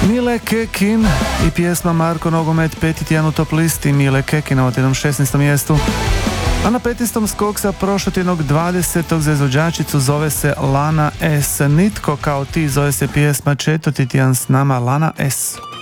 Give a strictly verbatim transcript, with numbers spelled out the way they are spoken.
Mile Kekin i pjesma Marko Nogomet, peti tjedan u top listi Mile Kekina od jednom šesnaestom mjestu. A na petnaestom skok sa prošlotjednog dvadesetog za izvođačicu, zove se Lana S. Nitko kao ti, zove se pjesma, četvrti tjedan s nama Lana S.